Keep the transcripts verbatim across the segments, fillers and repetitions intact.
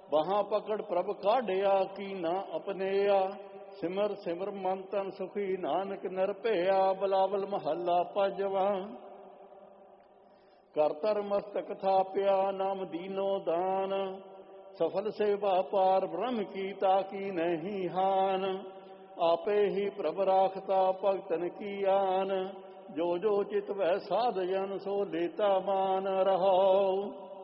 ਬਾਹਾਂ ਪਕੜ ਪ੍ਰਭ ਕਾਢਿਆ ਕੀ ਨਾ ਅਪਨੇਆ। ਸਿਮਰ ਸਿਮਰ ਮਨ ਤਨ ਸੁਖੀ ਨਾਨਕ ਨਿਰਭਇਆ। ਬਲਾਵਲ ਮਹੱਲਾ ਪੰਜਵਾਂ। ਕਰ ਧਰ ਮਸਤਕ ਥਾਪਿਆ ਨਾਮ ਦੀਨੋ ਦਾਨ। ਸਫਲ ਸੇਵਾ ਪਾਰ ਬ੍ਰਹਮ ਕੀ ਤਾਕੀ ਨਹੀਂ ਹਾਨ। ਆਪੇ ਹੀ ਪ੍ਰਭ ਰਾਖਤਾ ਭਗਤਨ ਕੀ ਆਨ। ਜੋ ਜੋ ਚਿਤ ਵੈ ਸਾਧ ਜਨ ਸੋ ਲੇਤਾ ਮਾਨ ਰਹਾਉ।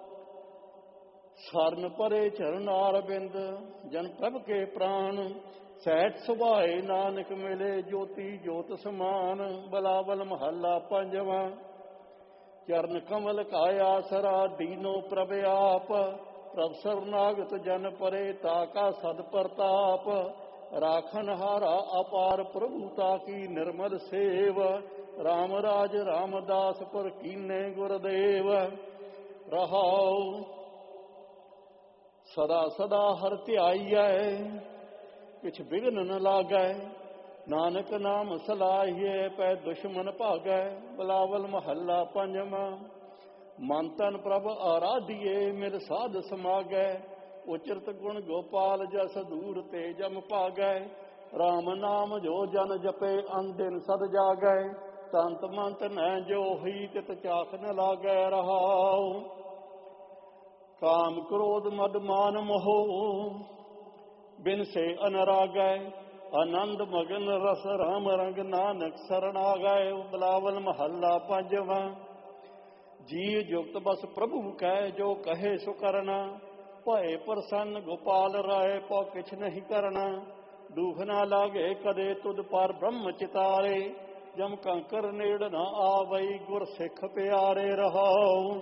ਸਰਨ ਪਰੇ ਚਰਨ ਅਰਬਿੰਦ ਜਨ ਪ੍ਰਭ ਕੇ ਪ੍ਰਾਨ। ਸਹਿਜ ਸੁਭਾਏ ਨਾਨਕ ਮਿਲੇ ਜੋਤੀ ਜੋਤ ਸਮਾਨ। ਬਲਾਵਲ ਮਹੱਲਾ ਪੰਜਵਾਂ। ਚਰਨ ਕਮਲ ਕਾ ਆਸਰਾ ਦੀਨੋ ਪ੍ਰਭ ਆਪ। ਪ੍ਰਭ ਸਰਨਾਗਤ ਜਨ ਪਰੇ ਤਾਕਾ ਸਦ ਪ੍ਰਤਾਪ। ਰਾਖਨ ਹਾਰਾ ਅਪਾਰ ਪ੍ਰਭੂ ਤਾਕੀ ਨਿਰਮਲ ਸੇਵ। ਰਾਮ ਰਾਜ ਰਾਮਦਾਸ ਪੁਰ ਕੀਨੇ ਗੁਰਦੇਵ ਰਹਾਉ। ਸਦਾ ਸਦਾ ਹਰਿ ਧਿਆਈਐ ਕਿਛ ਬਿਘਨ ਨ ਲਾਗੈ। ਨਾਨਕ ਨਾਮ ਸਲਾਹੀਏ ਪੈ ਦੁਸ਼ਮਨ ਭਾਗੈ। ਬਲਾਵਲ ਮਹੱਲਾ ਪੰਜਵਾਂ। ਮਨ ਤਨ ਪ੍ਰਭ ਆਰਾਧੀਏ ਮਿਲ ਸਾਧ ਸਮਾਗੈ। ਉਚਰਤ ਗੁਣ ਗੋਪਾਲ ਜਸ ਦੂਰ ਤੇ ਜਮ ਭਾਗੈ। ਰਾਮ ਨਾਮ ਜੋ ਜਨ ਜਪੇ ਅਨਦਿਨ ਸਦ ਜਾਗੈ। ਤੰਤ ਮੰਤ ਨੈ ਜੋ ਹੋਈ ਤਿਤ ਚਾਖ ਨ ਲਾਗੈ ਰਹਾਉ। ਕਾਮ ਕ੍ਰੋਧ ਮਦ ਮਾਨ ਮੋਹ ਬਿਨ ਸੇ ਅਨਰਾਗੈ। ਆਨੰਦ ਮਗਨ ਰਸ ਰਾਮ ਰੰਗ ਨਾਨਕ ਸਰਣਾਗੈ। ਬਲਾਵਲ ਮਹੱਲਾ ਪੰਜਵਾਂ। ਜੀ ਜੁਗਤ ਬਸ ਪ੍ਰਭੂ ਕੈ ਜੋ ਕਹੇ ਸੋ ਕਰਨਾ। ਭਏ ਪ੍ਰਸੰਨ ਗੋਪਾਲ ਰਾਏ ਪਉ ਕਿਛ ਨਹੀਂ ਕਰਨਾ। ਦੁਖ ਨਾ ਲਾਗੇ ਕਦੇ ਤੁਧ ਪਰ ਬ੍ਰਹਮ ਚਿਤਾਰੇ। ਜਮ ਕੰਕਰ ਨੇੜ ਨਾ ਆਵਈ ਗੁਰ ਸਿੱਖ ਪਿਆਰੇ ਰਹਾਉ।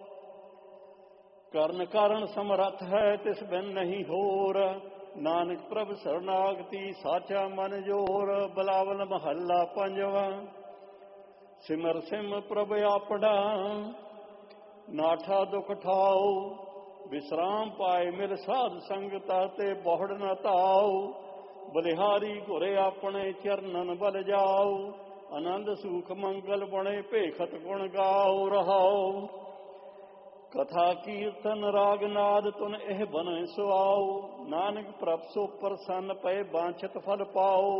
ਕਰਨ ਕਾਰਨ ਸਮਰੱਥ ਹੈ ਤਿਸ ਬਿਨ ਨਹੀਂ ਹੋਰ। ਨਾਨਕ ਪ੍ਰਭ ਸਰਨਾਗਤੀ ਸਾਚਾ ਮਨ ਜੋਰ। ਬਲਾਵਲ ਮਹੱਲਾ ਪੰਜਵਾਂ। ਸਿਮਰ ਸਿਮ ਪ੍ਰਭ ਆਪਣਾ ਨਾਠਾ ਦੁਖ ਠਾਉ। ਵਿਸਰਾਮ ਪਾਏ ਮਿਲ ਸਾਧ ਸੰਗਤਾ ਤੇ ਬਹੁੜ ਨ ਧਾਉ। ਬਲਿਹਾਰੀ ਘੁਰੇ ਆਪਣੇ ਚਰਨਨ ਬਲ ਜਾਉ। ਆਨੰਦ ਸੁਖ ਮੰਗਲ ਬਣੇ ਭੇਖਤ ਗੁਣ ਗਾਉ ਰਹਾਉ। ਕਥਾ ਕੀਰਤਨ ਰਾਗ ਨਾਦ ਤੁਨ ਇਹ ਬਨ ਸੁਆਉ। ਨਾਨਕ ਪ੍ਰਭ ਸੋ ਪ੍ਰਸੰਨ ਪਏ ਬਾਂਛਤ ਫਲ ਪਾਉ।